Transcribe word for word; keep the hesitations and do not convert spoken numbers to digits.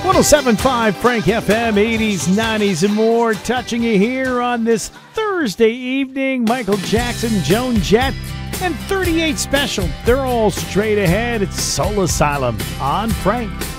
one oh seven point five Frank F M, eighties, nineties, and more. Touching you here on this Thursday evening. Michael Jackson, Joan Jett, and thirty-eight Special. They're all straight ahead. It's Soul Asylum on Frank.